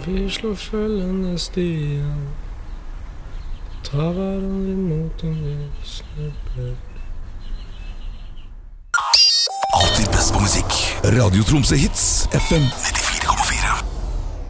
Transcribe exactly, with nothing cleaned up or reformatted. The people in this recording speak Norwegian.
vi slår følgende stier, ta hverandre imot om vi slipper. Alltid best på musikk. Radio Tromsø Hits F M